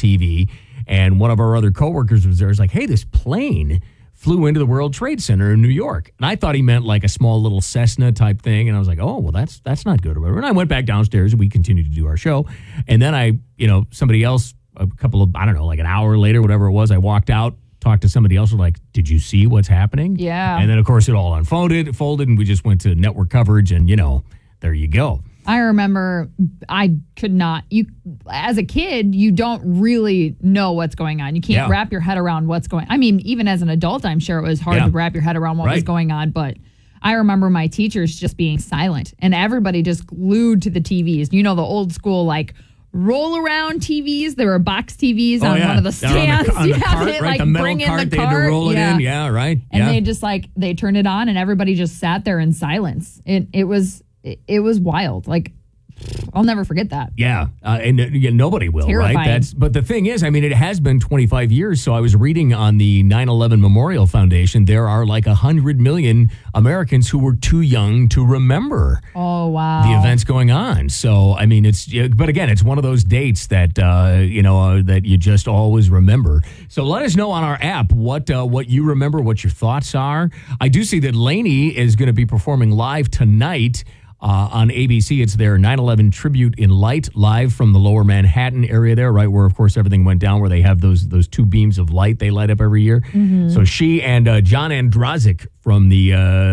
TV, and one of our other coworkers was there. He's like, hey, this plane flew into the World Trade Center in New York. And I thought he meant like a small little Cessna type thing. And I was like, oh, well, that's not good or whatever. And I went back downstairs and we continued to do our show. And then somebody else, like an hour later, whatever it was, I walked out, talked to somebody else, like, did you see what's happening? Yeah. And then, of course, it all folded, and we just went to network coverage, and, there you go. I remember I could not, as a kid, you don't really know what's going on. You can't wrap your head around what's going on. I mean, even as an adult, I'm sure it was hard to wrap your head around what was going on. But I remember my teachers just being silent and everybody just glued to the TVs. The old school, like, roll around TVs. There were box TVs on one of the stands. On the cart, it, right? like, The metal bring cart, in the they had to cart. roll it in. Yeah, right. And they just, they turned it on and everybody just sat there in silence. It was wild. Like, I'll never forget that. Yeah, and nobody will, Terrifying. right? But the thing is, I mean, it has been 25 years, so I was reading on the 9/11 Memorial Foundation, there are like 100 million Americans who were too young to remember the events going on. So, I mean, but again, it's one of those dates that, that you just always remember. So let us know on our app what you remember, what your thoughts are. I do see that Lainey is going to be performing live tonight on ABC. It's their 9/11 Tribute in Light, live from the Lower Manhattan area there, right where, of course, everything went down, where they have those two beams of light they light up every year. Mm-hmm. So she and John Andrazik from the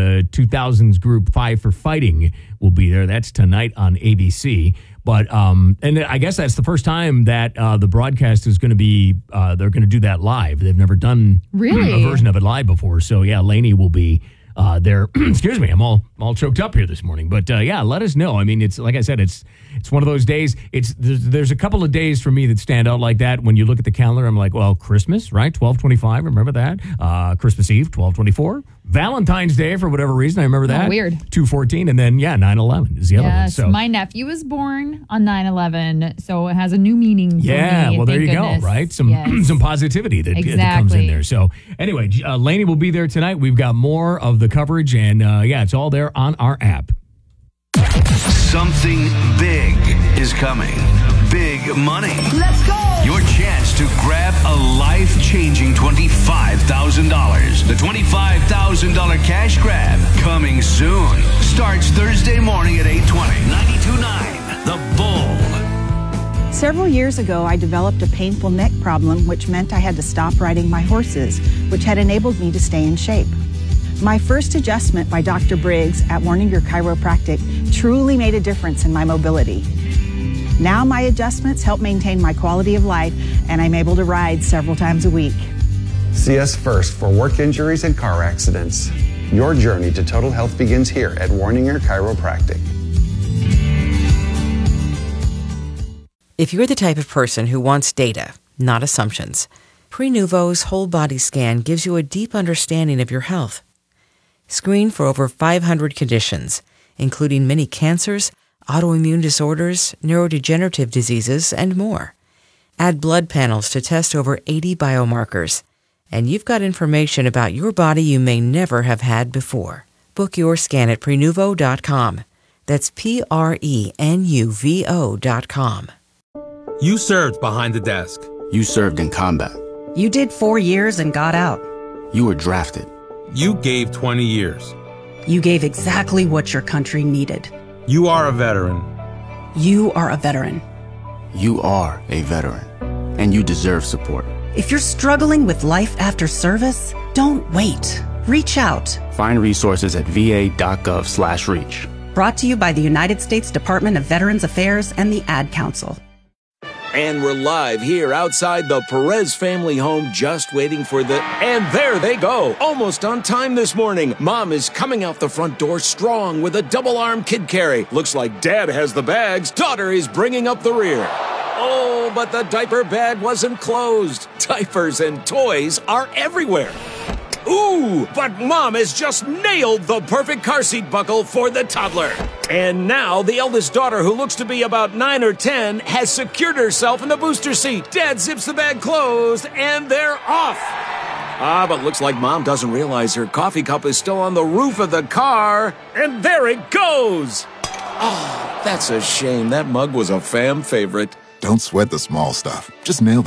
2000s group Five for Fighting will be there. That's tonight on ABC. But and I guess that's the first time that the broadcast is going to be, they're going to do that live. They've never done a version of it live before. So, yeah, Lainey will be there. Excuse me, I'm all choked up here this morning. But let us know. I mean, it's like I said, it's one of those days. There's a couple of days for me that stand out like that. When you look at the calendar, I'm like, well, Christmas, right? 12/25, remember that? Christmas Eve, 12/24. Valentine's Day, for whatever reason, I remember that. Weird. 2/14, and then 9/11 is the other one. Yes, So my nephew was born on 9/11, so it has a new meaning for me. Yeah, well, there you go, right? Some positivity that comes in there. So anyway, Lainey will be there tonight. We've got more of the coverage, and it's all there on our app. Something big is coming. Big money. Let's go! Your chance to grab a life-changing $25,000. The $25,000 cash grab coming soon. Starts Thursday morning at 8:20. 92.9 The Bull. Several years ago, I developed a painful neck problem, which meant I had to stop riding my horses, which had enabled me to stay in shape. My first adjustment by Dr. Briggs at Warninger Chiropractic truly made a difference in my mobility. Now my adjustments help maintain my quality of life, and I'm able to ride several times a week. See us first for work injuries and car accidents. Your journey to total health begins here at Warninger Chiropractic. If you're the type of person who wants data, not assumptions, Prenuvo's whole body scan gives you a deep understanding of your health. Screen for over 500 conditions, including many cancers, autoimmune disorders, neurodegenerative diseases, and more. Add blood panels to test over 80 biomarkers, and you've got information about your body you may never have had before. Book your scan at Prenuvo.com. That's Prenuvo.com. You served behind the desk. You served in combat. You did 4 years and got out. You were drafted. You gave 20 years. You gave exactly what your country needed. You are a veteran. You are a veteran. You are a veteran, and you deserve support. If you're struggling with life after service, don't wait. Reach out. Find resources at va.gov/reach. Brought to you by the United States Department of Veterans Affairs and the Ad Council. And we're live here outside the Perez family home, just waiting for and there they go, almost on time this morning. Mom is coming out the front door strong with a double-arm kid carry. Looks like Dad has the bags. Daughter is bringing up the rear. Oh, but the diaper bag wasn't closed. Diapers and toys are everywhere. Ooh, but Mom has just nailed the perfect car seat buckle for the toddler. And now the eldest daughter, who looks to be about 9 or 10, has secured herself in the booster seat. Dad zips the bag closed, and they're off. But looks like Mom doesn't realize her coffee cup is still on the roof of the car. And there it goes. Oh, that's a shame. That mug was a fam favorite. Don't sweat the small stuff. Just nail the